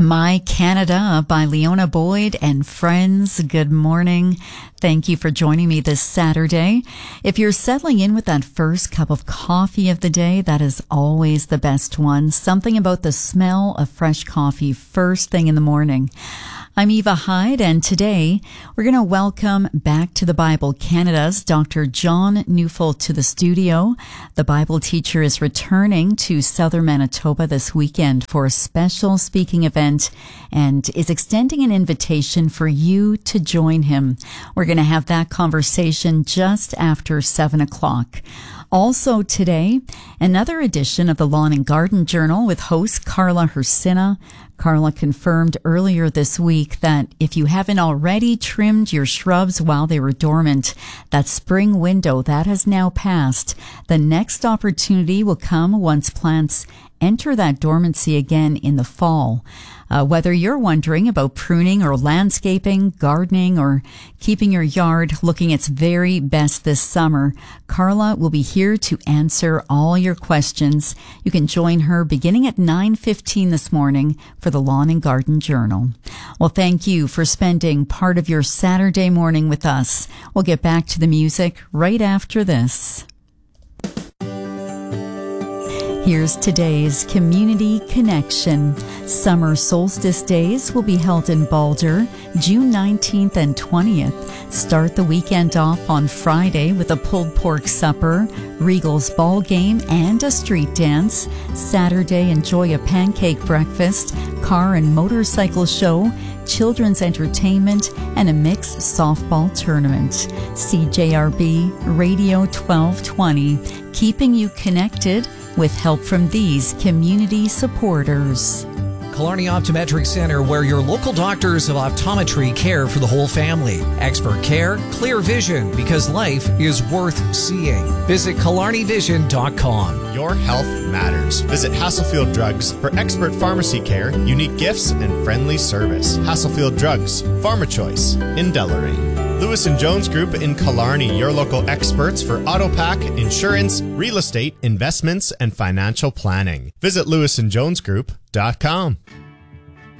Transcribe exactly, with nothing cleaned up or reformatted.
My Canada by Leona Boyd and friends. Good morning. Thank you for joining me this Saturday. If you're settling in with that first cup of coffee of the day, that is always the best one. Something about the smell of fresh coffee first thing in the morning. I'm Eva Hyde, and today we're going to welcome back to the Bible Canada's Doctor John Neufeld to the studio. The Bible teacher is returning to southern Manitoba this weekend for a special speaking event and is extending an invitation for you to join him. We're going to have that conversation just after seven o'clock. Also today, another edition of the Lawn and Garden Journal with host Carla Hersina. Carla confirmed earlier this week that if you haven't already trimmed your shrubs while they were dormant, that spring window, that has now passed. The next opportunity will come once plants enter that dormancy again in the fall. Uh, whether you're wondering about pruning or landscaping, gardening, or keeping your yard looking its very best this summer, Carla will be here to answer all your questions. You can join her beginning at nine fifteen this morning for the Lawn and Garden Journal. Well, thank you for spending part of your Saturday morning with us. We'll get back to the music right after this. Here's today's Community Connection. Summer solstice days will be held in Balder, June nineteenth and twentieth. Start the weekend off on Friday with a pulled pork supper, Regal's ball game, and a street dance. Saturday, enjoy a pancake breakfast, car and motorcycle show, children's entertainment, and a mixed softball tournament. C J R B Radio twelve twenty, keeping you connected with help from these community supporters. Killarney Optometric Center, where your local doctors of optometry care for the whole family. Expert care, clear vision, because life is worth seeing. Visit Killarney Vision dot com. Your health matters. Visit Hasselfield Drugs for expert pharmacy care, unique gifts, and friendly service. Hasselfield Drugs, Pharma Choice in Deloraine. Lewis and Jones Group in Killarney, your local experts for autopack, insurance, real estate, investments, and financial planning. Visit Lewis and Jones Group dot com.